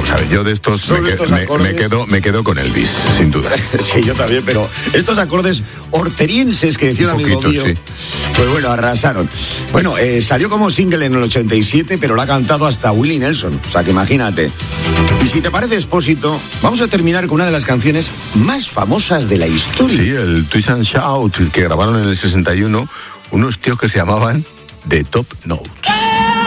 ¿Sabes? Yo de estos me quedo con Elvis, sin duda. Sí, yo también, pero estos acordes horterienses que decía un amigo mío, sí. Pues bueno, arrasaron. Bueno, salió como single en el 87, pero lo ha cantado hasta Willie Nelson, o sea que imagínate. Y si te parece, Expósito, vamos a terminar con una de las canciones más famosas de la historia. Sí, el Twist and Shout, que grabaron en el 61 unos tíos que se llamaban The Top Notes.